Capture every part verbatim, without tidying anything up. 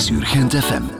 is Urgent F M.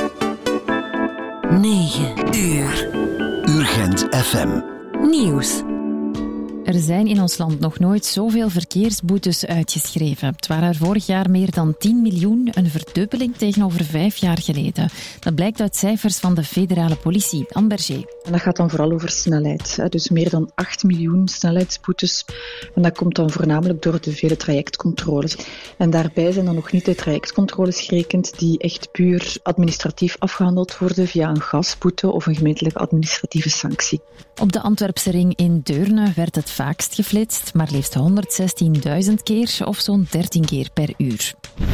negen uur. Urgent F M. Nieuws. Er zijn in ons land nog nooit zoveel verkeersboetes uitgeschreven. Het waren er vorig jaar meer dan tien miljoen, een verdubbeling tegenover vijf jaar geleden. Dat blijkt uit cijfers van de federale politie. Anne Berger. En dat gaat dan vooral over snelheid. Dus meer dan acht miljoen snelheidsboetes. En dat komt dan voornamelijk door de vele trajectcontroles. En daarbij zijn dan nog niet de trajectcontroles gerekend die echt puur administratief afgehandeld worden via een gasboete of een gemeentelijke administratieve sanctie. Op de Antwerpse ring in Deurne werd het vaakst geflitst, maar liefst honderdzestienduizend keer of zo'n dertien keer per uur.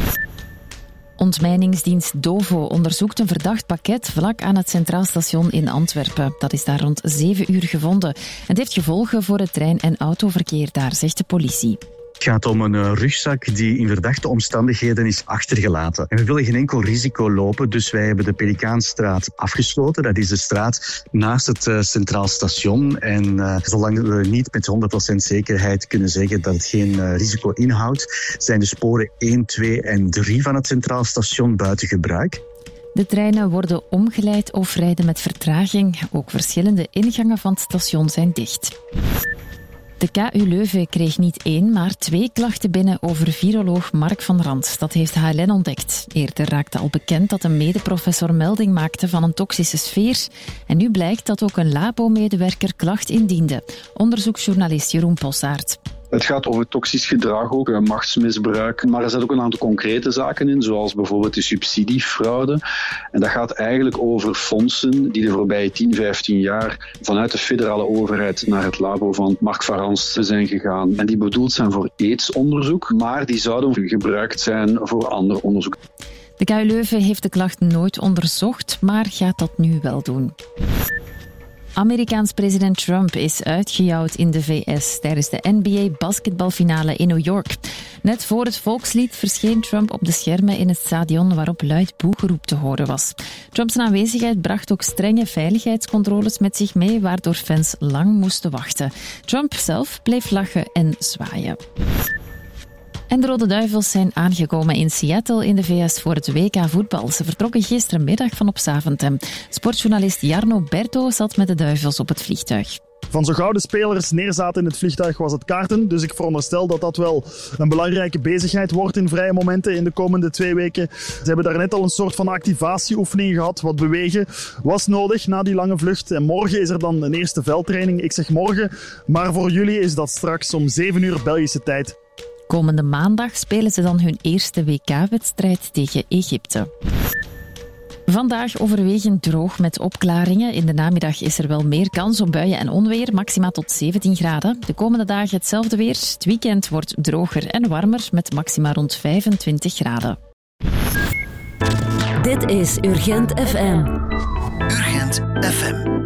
Ontmijningsdienst Dovo onderzoekt een verdacht pakket vlak aan het Centraal Station in Antwerpen. Dat is daar rond zeven uur gevonden. Het heeft gevolgen voor het trein- en autoverkeer daar, zegt de politie. Het gaat om een uh, rugzak die in verdachte omstandigheden is achtergelaten. En we willen geen enkel risico lopen, dus wij hebben de Pelikaanstraat afgesloten. Dat is de straat naast het uh, Centraal Station. En uh, zolang we niet met honderd procent zekerheid kunnen zeggen dat het geen uh, risico inhoudt, zijn de sporen één, twee en drie van het Centraal Station buiten gebruik. De treinen worden omgeleid of rijden met vertraging. Ook verschillende ingangen van het station zijn dicht. De K U Leuven kreeg niet één, maar twee klachten binnen over viroloog Mark van Rant. Dat heeft H L N ontdekt. Eerder raakte al bekend dat een medeprofessor melding maakte van een toxische sfeer. En nu blijkt dat ook een labo-medewerker klacht indiende. Onderzoeksjournalist Jeroen Possaert. Het gaat over toxisch gedrag, ook machtsmisbruik. Maar er zitten ook een aantal concrete zaken in, zoals bijvoorbeeld de subsidiefraude. En dat gaat eigenlijk over fondsen die de voorbije tien, vijftien jaar vanuit de federale overheid naar het labo van Mark van Rant zijn gegaan. En die bedoeld zijn voor aidsonderzoek, maar die zouden gebruikt zijn voor ander onderzoek. De K U Leuven heeft de klacht nooit onderzocht, maar gaat dat nu wel doen. Amerikaans president Trump is uitgejouwd in de V S tijdens de N B A-basketbalfinale in New York. Net voor het volkslied verscheen Trump op de schermen in het stadion waarop luid boegeroep te horen was. Trumps aanwezigheid bracht ook strenge veiligheidscontroles met zich mee, waardoor fans lang moesten wachten. Trump zelf bleef lachen en zwaaien. En de Rode Duivels zijn aangekomen in Seattle in de V S voor het W K voetbal. Ze vertrokken gisterenmiddag van op Zaventem. Sportjournalist Jarno Berto zat met de Duivels op het vliegtuig. Van zo gauw de spelers neerzaten in het vliegtuig was het kaarten. Dus ik veronderstel dat dat wel een belangrijke bezigheid wordt in vrije momenten in de komende twee weken. Ze hebben daar net al een soort van activatieoefening gehad. Wat bewegen was nodig na die lange vlucht. En morgen is er dan een eerste veldtraining. Ik zeg morgen, maar voor jullie is dat straks om zeven uur Belgische tijd. Komende maandag spelen ze dan hun eerste W K-wedstrijd tegen Egypte. Vandaag overwegend droog met opklaringen. In de namiddag is er wel meer kans op buien en onweer, maxima tot zeventien graden. De komende dagen hetzelfde weer. Het weekend wordt droger en warmer met maxima rond vijfentwintig graden. Dit is Urgent F M. Urgent F M.